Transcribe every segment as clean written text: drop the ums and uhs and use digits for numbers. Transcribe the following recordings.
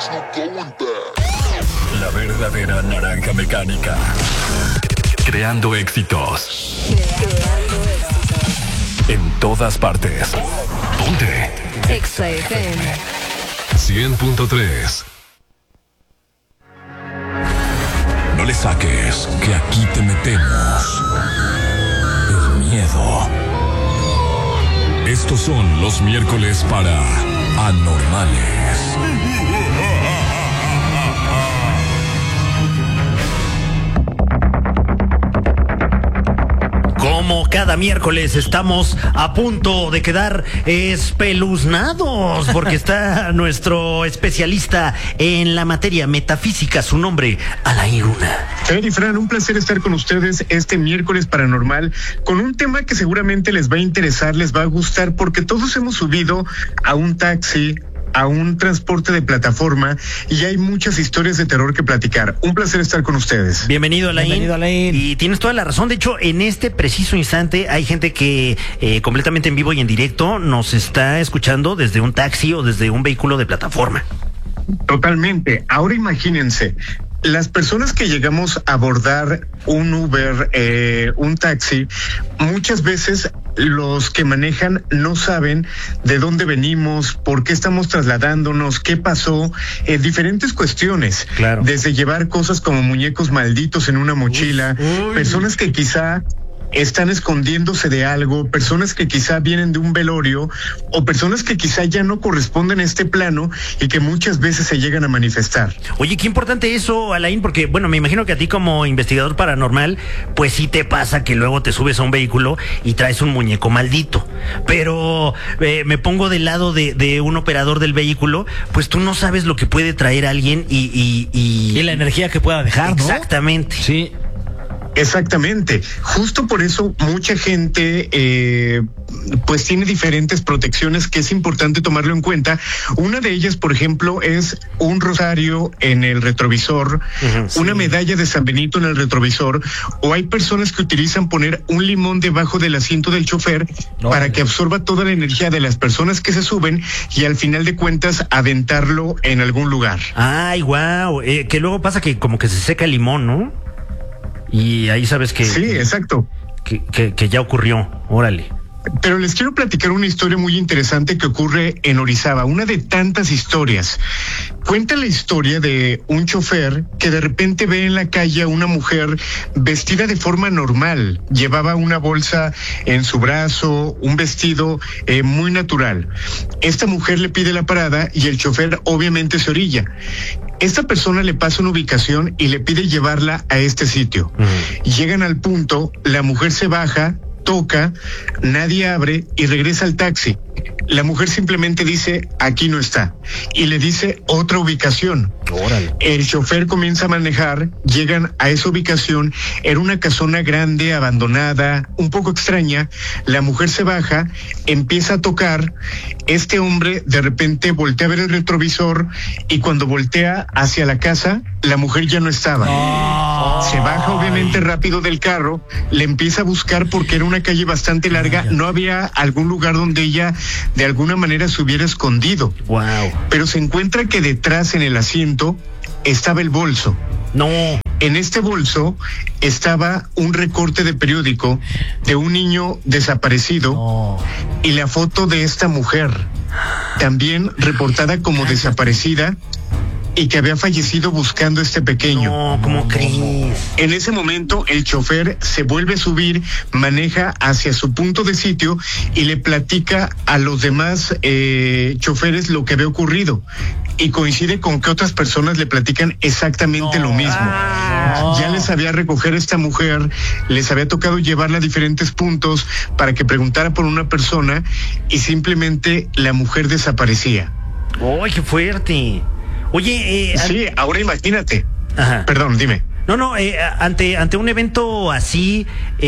La verdadera naranja mecánica. Creando éxitos. En todas partes. Ponte. Exa FM 100.3. No le saques, que aquí te metemos el miedo. Estos son los miércoles para Anormales. Como cada miércoles estamos a punto de quedar espeluznados porque está nuestro especialista en la materia metafísica, su nombre, Alain Luna. Fer y Fran, un placer estar con ustedes este miércoles paranormal con un tema que seguramente les va a interesar, les va a gustar, porque todos hemos subido a un taxi, a un transporte de plataforma, y hay muchas historias de terror que platicar. Un placer estar con ustedes. Bienvenido, Alain. Bienvenido, Alain. Y tienes toda la razón. De hecho, en este preciso instante hay gente que completamente en vivo y en directo nos está escuchando desde un taxi o desde un vehículo de plataforma. Totalmente. Ahora imagínense, las personas que llegamos a abordar un Uber, un taxi, muchas veces los que manejan no saben de dónde venimos, por qué estamos trasladándonos, qué pasó, diferentes cuestiones. Claro. Desde llevar cosas como muñecos malditos en una mochila, personas que quizá están escondiéndose de algo, personas que quizá vienen de un velorio, o personas que quizá ya no corresponden a este plano y que muchas veces se llegan a manifestar. Oye, qué importante eso, Alain, porque, bueno, me imagino que a ti como investigador paranormal, pues sí te pasa que luego te subes a un vehículo y traes un muñeco maldito. Pero me pongo del lado de un operador del vehículo, pues tú no sabes lo que puede traer alguien Y la energía que pueda dejar, ¿no? Exactamente. Sí. Exactamente. Justo por eso mucha gente pues tiene diferentes protecciones que es importante tomarlo en cuenta. Una de ellas, por ejemplo, es un rosario en el retrovisor, sí. Una medalla de San Benito en el retrovisor, o hay personas que utilizan poner un limón debajo del asiento del chofer para que absorba toda la energía de las personas que se suben y al final de cuentas aventarlo en algún lugar. Ay, guau. Que luego pasa que como que se seca el limón, ¿no? Y ahí sabes que... Sí, exacto. Que ya ocurrió. Órale. Pero les quiero platicar una historia muy interesante que ocurre en Orizaba, una de tantas historias. Cuenta la historia de un chofer que de repente ve en la calle a una mujer vestida de forma normal. Llevaba una bolsa en su brazo, un vestido muy natural. Esta mujer le pide la parada y el chofer obviamente se orilla. Esta persona le pasa una ubicación y le pide llevarla a este sitio. Llegan al punto, la mujer se baja, toca, nadie abre y regresa al taxi. La mujer simplemente dice, aquí no está, y le dice otra ubicación. Órale. El chofer comienza a manejar, llegan a esa ubicación, era una casona grande, abandonada, un poco extraña. La mujer se baja, empieza a tocar, este hombre de repente voltea a ver el retrovisor y cuando voltea hacia la casa, la mujer ya no estaba. Se baja obviamente rápido del carro, le empieza a buscar porque era una calle bastante larga, no había algún lugar donde ella de alguna manera se hubiera escondido. Wow. Pero se encuentra que detrás en el asiento estaba el bolso. No. En este bolso estaba un recorte de periódico de un niño desaparecido y la foto de esta mujer, también reportada como desaparecida y que había fallecido buscando a este pequeño. No, ¿cómo crees? En ese momento el chofer se vuelve a subir, maneja hacia su punto de sitio y le platica a los demás choferes lo que había ocurrido. Y coincide con que otras personas le platican exactamente lo mismo. Ya les había recoger a esta mujer, les había tocado llevarla a diferentes puntos para que preguntara por una persona y simplemente la mujer desaparecía. ¡Ay, qué fuerte! Oye, sí, ahora imagínate. Ajá. Perdón, dime. No, ante un evento así,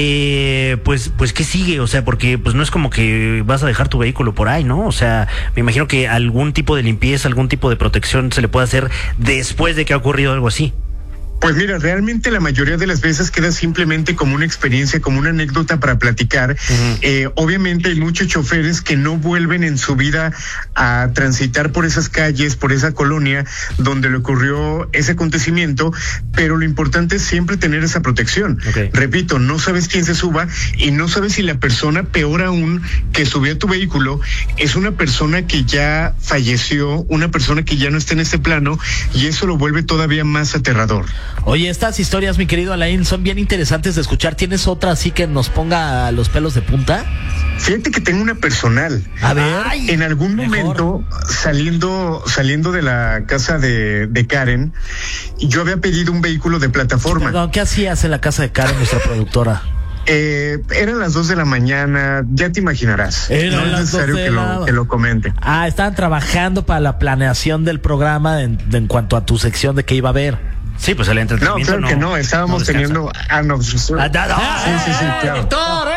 pues, ¿qué sigue? O sea, porque pues no es como que vas a dejar tu vehículo por ahí, ¿no? O sea, me imagino que algún tipo de limpieza, algún tipo de protección se le puede hacer después de que ha ocurrido algo así. Pues mira, realmente la mayoría de las veces queda simplemente como una experiencia, como una anécdota para platicar. Obviamente hay muchos choferes que no vuelven en su vida a transitar por esas calles, por esa colonia donde le ocurrió ese acontecimiento, pero lo importante es siempre tener esa protección. Okay. Repito, no sabes quién se suba y no sabes si la persona, peor aún, que subió a tu vehículo es una persona que ya falleció, una persona que ya no está en este plano, y eso lo vuelve todavía más aterrador. Oye, estas historias, mi querido Alain, son bien interesantes de escuchar. ¿Tienes otra así que nos ponga los pelos de punta? Fíjate que tengo una personal. A ver. En algún momento, saliendo de la casa de Karen, yo había pedido un vehículo de plataforma. Perdón, ¿qué hacías en la casa de Karen, nuestra productora? Eran las 2 de la mañana, ya te imaginarás. No es necesario que lo comente. Estaban trabajando para la planeación del programa en cuanto a tu sección de qué iba a haber. Sí, pues el entretenimiento. No, claro que no, estábamos teniendo. Sí, claro. ¡Doctor!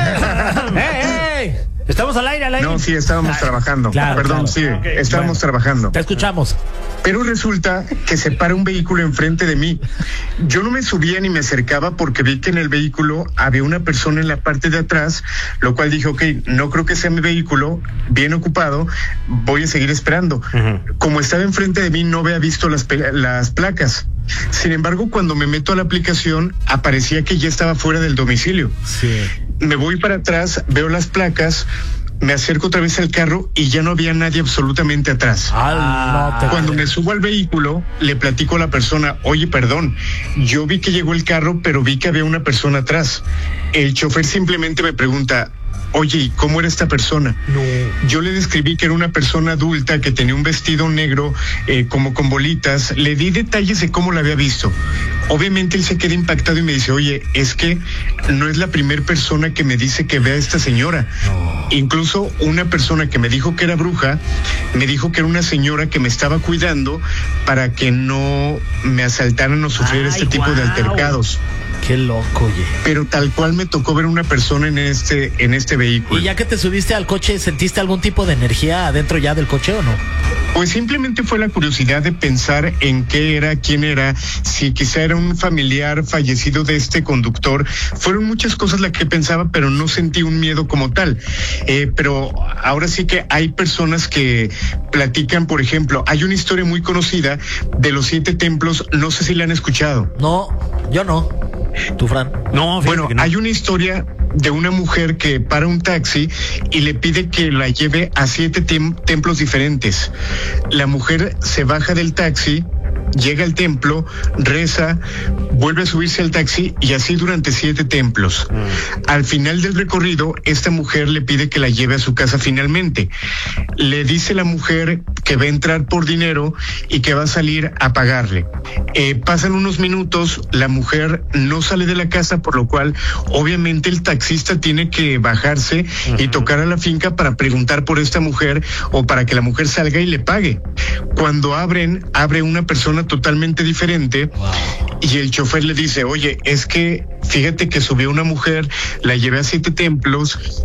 ¡Ey! Estamos al aire. No, sí, estábamos trabajando. Claro, Perdón, claro. sí, Okay. estábamos trabajando. Te escuchamos. Pero resulta que se para un vehículo enfrente de mí. Yo no me subía ni me acercaba porque vi que en el vehículo había una persona en la parte de atrás, lo cual dije, ok, no creo que sea mi vehículo, bien ocupado, voy a seguir esperando. Como estaba enfrente de mí, no había visto las placas. Sin embargo, cuando me meto a la aplicación, aparecía que ya estaba fuera del domicilio. Sí. Me voy para atrás, veo las placas, me acerco otra vez al carro y ya no había nadie absolutamente atrás. Cuando me subo al vehículo, le platico a la persona, oye, perdón, yo vi que llegó el carro, pero vi que había una persona atrás. El chofer simplemente me pregunta, oye, ¿y cómo era esta persona? No. Yo le describí que era una persona adulta que tenía un vestido negro, como con bolitas. Le di detalles de cómo la había visto. Obviamente él se queda impactado y me dice, oye, es que no es la primera persona que me dice que ve a esta señora. No. Incluso una persona que me dijo que era bruja, me dijo que era una señora que me estaba cuidando para que no me asaltaran o sufriera tipo de altercados. Qué loco, oye. Pero tal cual me tocó ver una persona en este vehículo. ¿Y ya que te subiste al coche, sentiste algún tipo de energía adentro ya del coche o no? Pues simplemente fue la curiosidad de pensar en qué era, quién era, si quizá era un familiar fallecido de este conductor. Fueron muchas cosas las que pensaba, pero no sentí un miedo como tal. Pero ahora sí que hay personas que platican, por ejemplo, hay una historia muy conocida de los 7 templos, no sé si la han escuchado. No, yo no. ¿Tú, Fran? No, bueno, no. Hay una historia de una mujer que para un taxi y le pide que la lleve a 7 templos diferentes. La mujer se baja del taxi, llega al templo, reza, vuelve a subirse al taxi y así durante 7 templos. Al final del recorrido, esta mujer le pide que la lleve a su casa finalmente. Le dice la mujer que va a entrar por dinero y que va a salir a pagarle. Pasan unos minutos, la mujer no sale de la casa, por lo cual obviamente el taxista tiene que bajarse y tocar a la finca para preguntar por esta mujer o para que la mujer salga y le pague. Cuando abre una persona totalmente diferente. Wow. Y el chofer le dice, oye, es que fíjate que subió una mujer, la llevé a 7 templos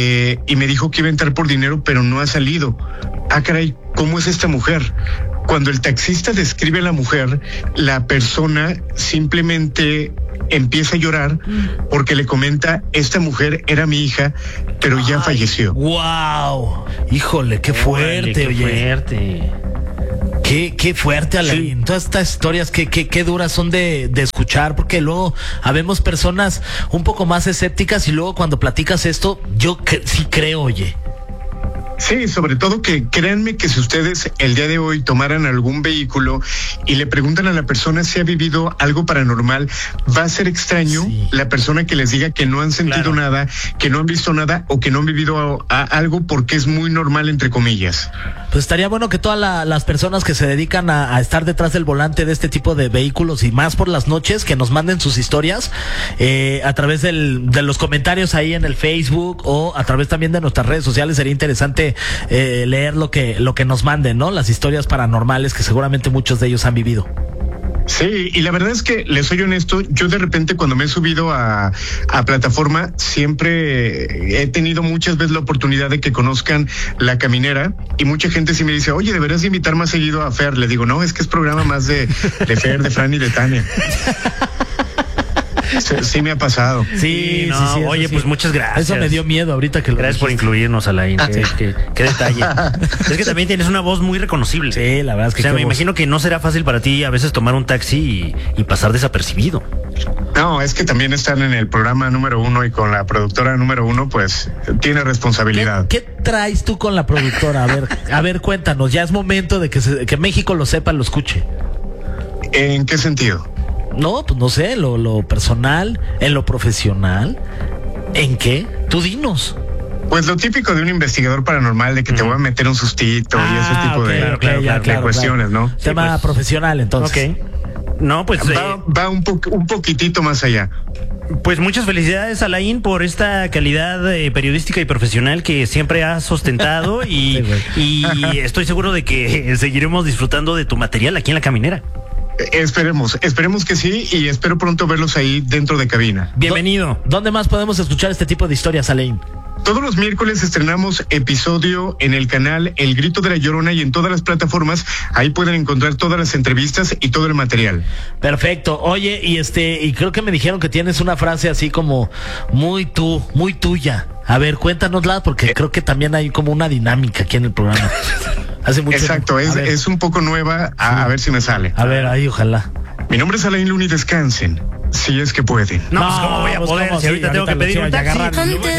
y me dijo que iba a entrar por dinero, pero no ha salido. Ah, caray, ¿cómo es esta mujer? Cuando el taxista describe a la mujer, la persona simplemente empieza a llorar porque le comenta, esta mujer era mi hija, pero ya falleció. ¡Wow! Híjole, qué fuerte, qué oye. fuerte. Qué fuerte, Alain. Sí. Todas estas historias qué duras son de escuchar, porque luego habemos personas un poco más escépticas y luego cuando platicas esto, yo sí creo, oye. Sí, sobre todo que créanme que si ustedes el día de hoy tomaran algún vehículo y le preguntan a la persona si ha vivido algo paranormal, va a ser extraño la persona que les diga que no han sentido nada, que no han visto nada o que no han vivido algo porque es muy normal, entre comillas. Pues estaría bueno que todas las personas que se dedican a estar detrás del volante de este tipo de vehículos y más por las noches, que nos manden sus historias a través de los comentarios ahí en el Facebook o a través también de nuestras redes sociales. Sería interesante leer lo que nos manden, ¿no? Las historias paranormales que seguramente muchos de ellos han vivido. Sí, y la verdad es que, les soy honesto, yo de repente cuando me he subido a plataforma, siempre he tenido muchas veces la oportunidad de que conozcan La Caminera, y mucha gente sí me dice, oye, deberías de invitar más seguido a Fer. Le digo, no, es que es programa más de Fer, de Fran y de Tania. Sí me ha pasado. Sí, no, sí, oye, sí. pues muchas gracias. Eso me dio miedo ahorita que lo Gracias por dijiste. incluirnos, Alain. Qué detalle. Es que también tienes una voz muy reconocible. Sí, la verdad es que O sea, qué me voz. imagino que no será fácil para ti a veces tomar un taxi y pasar desapercibido. No, es que también están en el programa número 1 y con la productora número 1, pues tiene responsabilidad. ¿Qué traes tú con la productora? A ver, cuéntanos. Ya es momento de que México lo sepa, lo escuche. ¿En qué sentido? No, pues no sé, en lo personal, en lo profesional. ¿En qué? Tú dinos. Pues lo típico de un investigador paranormal, de que te voy a meter un sustito y ese tipo ok, de, ok, ya, de cuestiones, ¿no? Tema pues, profesional, entonces. Ok. No, pues Va un poquitito más allá. pues muchas felicidades, Alain, por esta calidad periodística y profesional que siempre has ostentado y, Sí, y estoy seguro de que seguiremos disfrutando de tu material aquí en La Caminera. Esperemos que sí, y espero pronto verlos ahí dentro de cabina. Bienvenido. ¿Dónde más podemos escuchar este tipo de historias, Alain? Todos los miércoles estrenamos episodio en el canal El Grito de la Llorona y en todas las plataformas. Ahí pueden encontrar todas las entrevistas y todo el material. Perfecto. Oye, y creo que me dijeron que tienes una frase así como muy tuya. A ver, cuéntanosla, porque creo que también hay como una dinámica aquí en el programa. Hace mucho. Exacto, es un poco nueva, a ver si me sale. A ver, ahí ojalá. Mi nombre es Alain Luna y descansen, si es que pueden. No, pues cómo voy a pues, poder ¿cómo? si ahorita Sí, tengo que ahorita pedir lo un quiero taxi. agarrar.